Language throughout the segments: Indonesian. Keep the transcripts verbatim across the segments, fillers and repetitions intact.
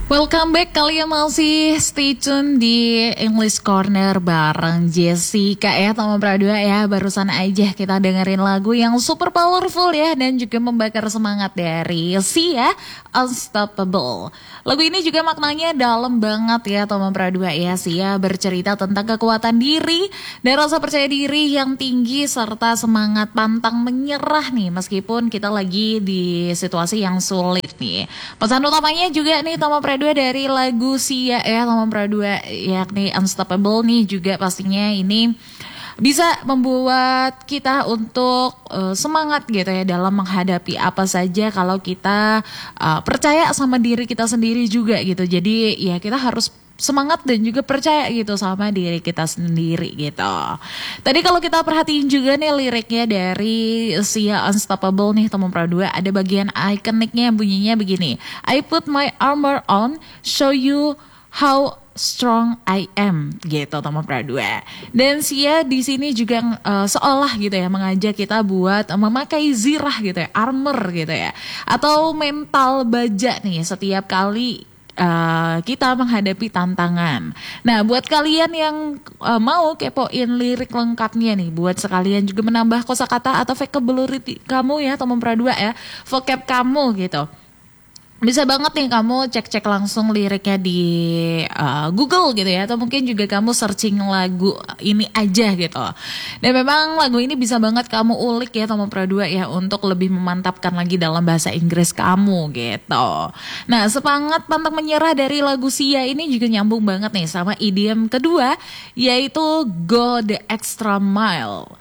Welcome back, kalian masih stay tune di English Corner bareng Jessica ya, teman Pradua ya. Barusan aja kita dengerin lagu yang super powerful ya, dan juga membakar semangat dari Sia, Unstoppable. Lagu ini juga maknanya dalam banget ya, teman Pradua ya. Sia bercerita tentang kekuatan diri dan rasa percaya diri yang tinggi serta semangat pantang menyerah nih, meskipun kita lagi di situasi yang sulit nih. Pesan utamanya juga nih, teman Pradua, dari lagu Sia ya, teman Pradua, yakni Unstoppable nih, juga pastinya ini bisa membuat kita untuk uh, semangat gitu ya dalam menghadapi apa saja kalau kita uh, percaya sama diri kita sendiri juga gitu. Jadi ya kita harus semangat dan juga percaya gitu sama diri kita sendiri gitu. Tadi kalau kita perhatiin juga nih liriknya dari Sia Unstoppable nih, teman Pradua, ada bagian ikoniknya yang bunyinya begini. I put my armor on, show you how strong I am gitu, teman Pradua. Dan Sia di sini juga uh, seolah gitu ya mengajak kita buat uh, memakai zirah gitu ya, armor gitu ya, atau mental baja nih setiap kali Uh, kita menghadapi tantangan. Nah, buat kalian yang uh, mau kepoin lirik lengkapnya nih, buat sekalian juga menambah kosakata atau vocabulary kamu ya, teman Pradua ya, vocab kamu gitu. Bisa banget nih kamu cek-cek langsung liriknya di uh, Google gitu ya, atau mungkin juga kamu searching lagu ini aja gitu. Dan memang lagu ini bisa banget kamu ulik ya, teman Pradua ya, untuk lebih memantapkan lagi dalam bahasa Inggris kamu gitu. Nah, semangat pantang menyerah dari lagu Sia ini juga nyambung banget nih sama idiom kedua, yaitu go the extra mile.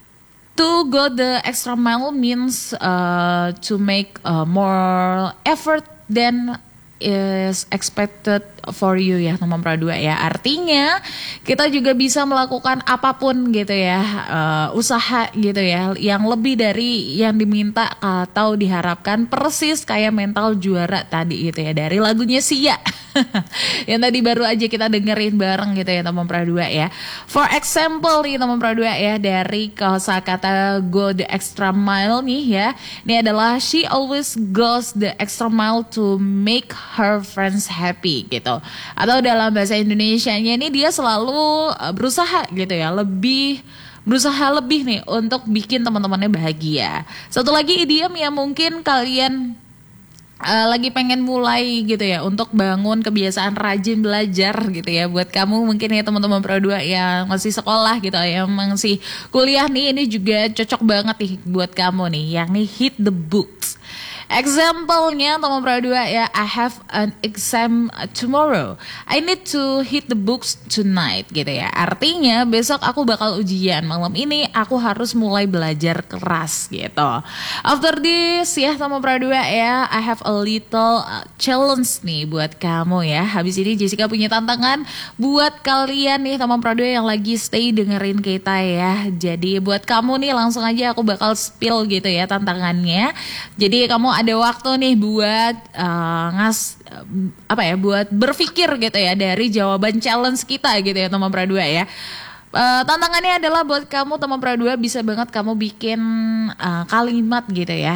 To go the extra mile means uh, to make uh, more effort than is expected for you ya, teman Pradua ya. Artinya kita juga bisa melakukan apapun gitu ya, uh, usaha gitu ya, yang lebih dari yang diminta atau diharapkan, persis kayak mental juara tadi gitu ya, dari lagunya Sia yang tadi baru aja kita dengerin bareng gitu ya, teman Pradua ya. For example nih, teman Pradua ya, dari kosakata go the extra mile nih ya, ini adalah she always goes the extra mile to make her friends happy gitu. Atau dalam bahasa Indonesianya ini, dia selalu berusaha gitu ya, lebih berusaha lebih nih untuk bikin teman-temannya bahagia. Satu lagi idiom yang mungkin kalian uh, lagi pengen mulai gitu ya, untuk bangun kebiasaan rajin belajar gitu ya. Buat kamu mungkin ya, teman-teman Pradua yang masih sekolah gitu, yang masih kuliah nih, ini juga cocok banget nih buat kamu nih, yakni hit the books. Example-nya, teman Pradua ya, I have an exam tomorrow, I need to hit the books tonight gitu ya. Artinya besok aku bakal ujian, malam ini aku harus mulai belajar keras gitu. After this ya, teman Pradua ya, I have a little challenge nih buat kamu ya. Habis ini Jessica punya tantangan buat kalian nih, teman Pradua yang lagi stay dengerin kita ya. Jadi buat kamu nih, langsung aja aku bakal spill gitu ya tantangannya. Jadi kamu ada waktu nih buat uh, ngas uh, apa ya, buat berpikir gitu ya dari jawaban challenge kita gitu ya, teman Pradua ya. Uh, tantangannya adalah buat kamu, teman Pradua, bisa banget kamu bikin uh, kalimat gitu ya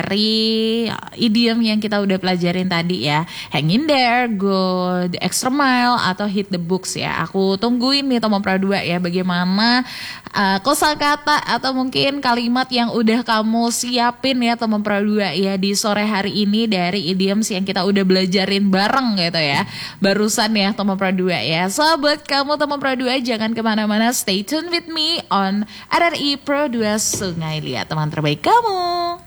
dari idiom yang kita udah pelajarin tadi ya. Hang in there, go the extra mile, atau hit the books ya. Aku tungguin nih, teman Pradua ya, bagaimana uh, kosakata atau mungkin kalimat yang udah kamu siapin ya, teman Pradua ya, di sore hari ini dari idioms yang kita udah belajarin bareng gitu ya, barusan ya, teman Pradua ya. So buat kamu, teman Pradua, jangan kemana-mana, stay tuned with me on R R I Pro dua Sungai Liat, teman terbaik kamu.